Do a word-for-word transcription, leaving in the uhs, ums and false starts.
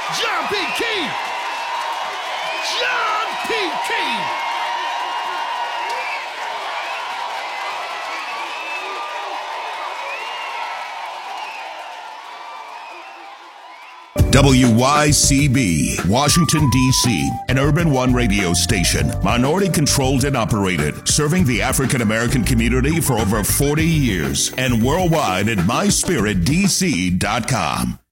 John P. Key. John P. Key. W Y C B, Washington, D C, an Urban One radio station, minority-controlled and operated, serving the African-American community for over forty years, and worldwide at my spirit d c dot com.